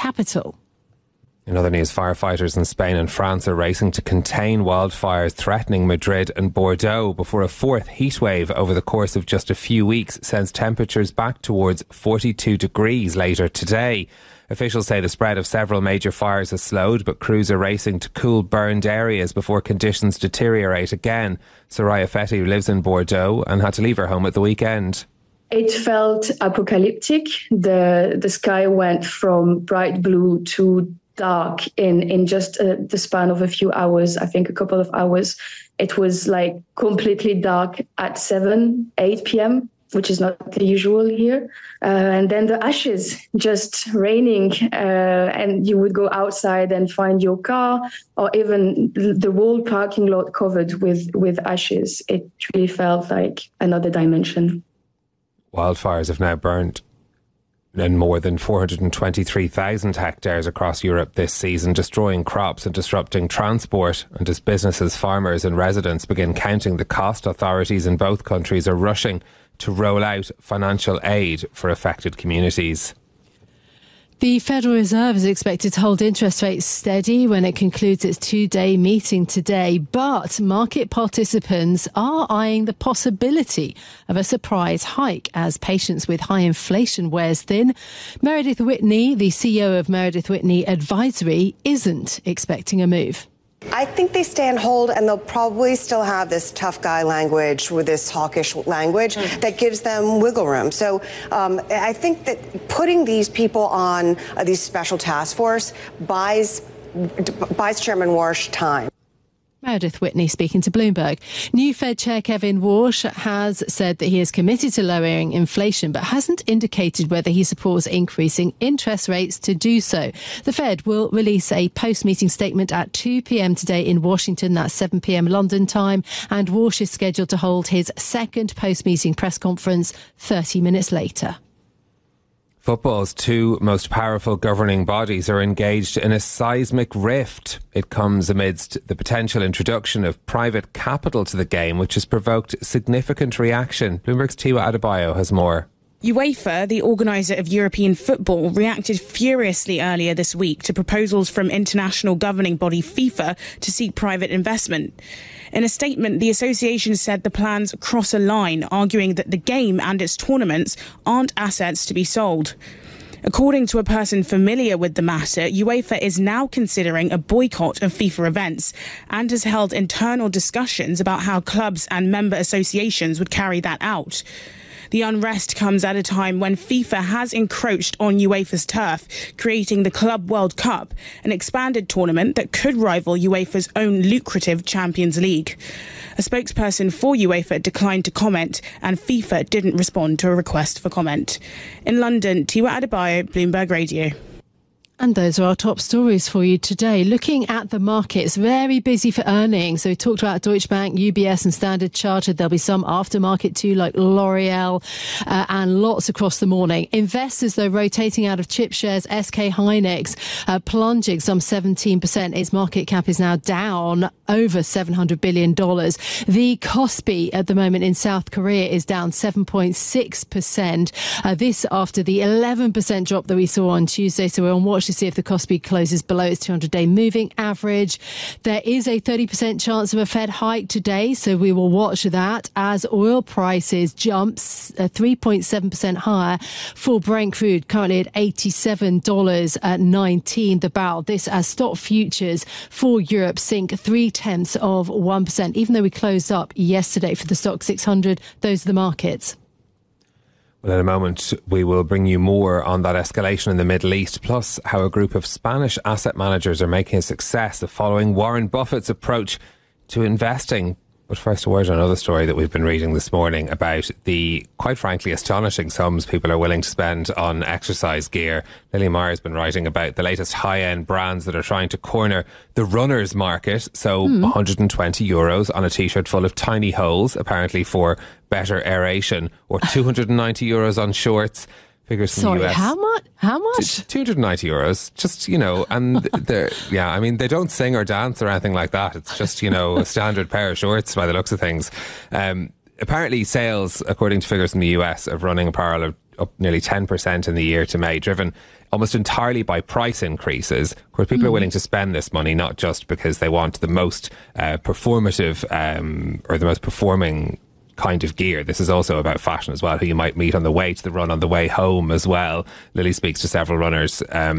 capital. In other news, firefighters in Spain and France are racing to contain wildfires threatening Madrid and Bordeaux before a fourth heatwave over the course of just a few weeks sends temperatures back towards 42 degrees later today. Officials say the spread of several major fires has slowed, but crews are racing to cool burned areas before conditions deteriorate again. Soraya Fetty lives in Bordeaux and had to leave her home at the weekend. It felt apocalyptic. The sky went from bright blue to dark in just the span of a few hours, I think a couple of hours. It was like completely dark at 8 p.m., which is not the usual here. And then the ashes just raining, and you would go outside and find your car or even the whole parking lot covered with ashes. It really felt like another dimension. Wildfires have now burnt in more than 423,000 hectares across Europe this season, destroying crops and disrupting transport. And as businesses, farmers and residents begin counting the cost, authorities in both countries are rushing to roll out financial aid for affected communities. The Federal Reserve is expected to hold interest rates steady when it concludes its two-day meeting today, but market participants are eyeing the possibility of a surprise hike as patience with high inflation wears thin. Meredith Whitney, the CEO of Meredith Whitney Advisory, isn't expecting a move. I think they stay on hold, and they'll probably still have this tough guy language with this hawkish language that gives them wiggle room. So I think that putting these people on these special task force buys Chairman Warsh time. Meredith Whitney speaking to Bloomberg. New Fed Chair Kevin Warsh has said that he is committed to lowering inflation, but hasn't indicated whether he supports increasing interest rates to do so. The Fed will release a post-meeting statement at 2 p.m. today in Washington. That's 7 p.m. London time. And Warsh is scheduled to hold his second post-meeting press conference 30 minutes later. Football's two most powerful governing bodies are engaged in a seismic rift. It comes amidst the potential introduction of private capital to the game, which has provoked significant reaction. Bloomberg's Tiwa Adebayo has more. UEFA, the organiser of European football, reacted furiously earlier this week to proposals from international governing body FIFA to seek private investment. In a statement, the association said the plans cross a line, arguing that the game and its tournaments aren't assets to be sold. According to a person familiar with the matter, UEFA is now considering a boycott of FIFA events and has held internal discussions about how clubs and member associations would carry that out. The unrest comes at a time when FIFA has encroached on UEFA's turf, creating the Club World Cup, an expanded tournament that could rival UEFA's own lucrative Champions League. A spokesperson for UEFA declined to comment, and FIFA didn't respond to a request for comment. In London, Tiwa Adebayo, Bloomberg Radio. And those are our top stories for you today. Looking at the markets, very busy for earnings. So we talked about Deutsche Bank, UBS and Standard Chartered. There'll be some aftermarket too, like L'Oreal, and lots across the morning. Investors, though, rotating out of chip shares. SK Hynix plunging some 17%. Its market cap is now down over $700 billion. The Kospi at the moment in South Korea is down 7.6%. This after the 11% drop that we saw on Tuesday. So we're on watch to see if the Kospi closes below its 200-day moving average. There is a 30% chance of a Fed hike today, so we will watch that as oil prices jumps 3.7% higher for Brent crude, currently at $87.19 the barrel. This as stock futures for Europe sink 0.3%, even though we closed up yesterday for the stock 600. Those are the markets. Well, in a moment, we will bring you more on that escalation in the Middle East, plus how a group of Spanish asset managers are making a success of following Warren Buffett's approach to investing. But first, a word on another story that we've been reading this morning about the, quite frankly, astonishing sums people are willing to spend on exercise gear. Lily Meyer has been writing about the latest high-end brands that are trying to corner the runners market. So €120 on a T-shirt full of tiny holes, apparently for better aeration, or €290 on shorts. Figures from the US. How much? €290. Just, and they don't sing or dance or anything like that. It's just, a standard pair of shorts by the looks of things. Apparently sales, according to figures in the US, of running apparel up nearly 10% in the year to May, driven almost entirely by price increases. Of course, people are willing to spend this money not just because they want the most performative or the most performing kind of gear. This is also about fashion as well, who you might meet on the way to the run, on the way home as well. Lily speaks to several runners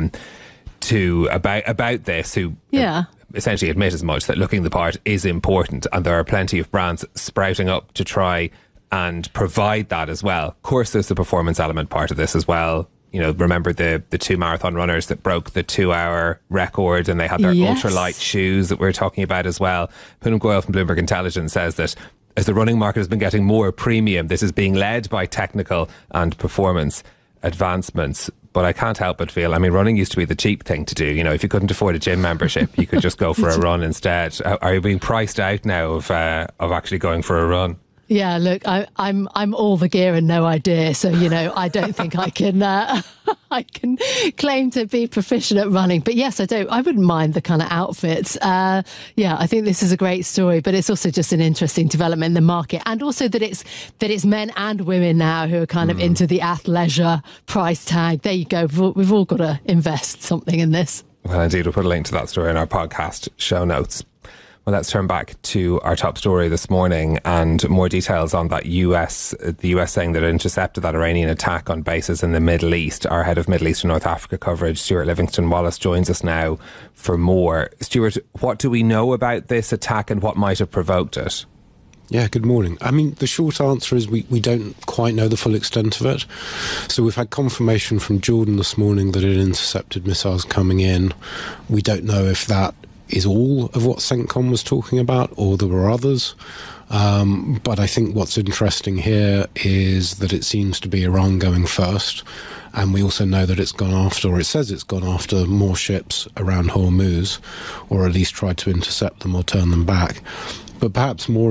about this who essentially admit as much, that looking the part is important, and there are plenty of brands sprouting up to try and provide that as well. Of course, there's the performance element part of this as well. You know, remember the two marathon runners that broke the 2-hour record, and they had their ultralight shoes that we're talking about as well. Poonam Goyal from Bloomberg Intelligence says that as the running market has been getting more premium, this is being led by technical and performance advancements. But I can't help but feel, I mean, running used to be the cheap thing to do. You know, if you couldn't afford a gym membership, you could just go for a run instead. Are you being priced out now of actually going for a run? Yeah, look, I'm all the gear and no idea, so you know I don't think I can I can claim to be proficient at running. But yes, I wouldn't mind the kind of outfits. I think this is a great story, but it's also just an interesting development in the market, and also that it's men and women now who are kind of into the athleisure price tag. There you go. We've all got to invest something in this. Well, indeed, we'll put a link to that story in our podcast show notes. Well, let's turn back to our top story this morning and more details on that the US saying that it intercepted that Iranian attack on bases in the Middle East. Our head of Middle East and North Africa coverage, Stuart Livingston-Wallace, joins us now for more. Stuart, what do we know about this attack and what might have provoked it? Yeah, good morning. I mean, the short answer is we don't quite know the full extent of it. So we've had confirmation from Jordan this morning that it intercepted missiles coming in. We don't know if that is all of what CENTCOM was talking about, or there were others. But I think what's interesting here is that it seems to be Iran going first. And we also know that it's gone after, or it says it's gone after, more ships around Hormuz, or at least tried to intercept them or turn them back. But perhaps more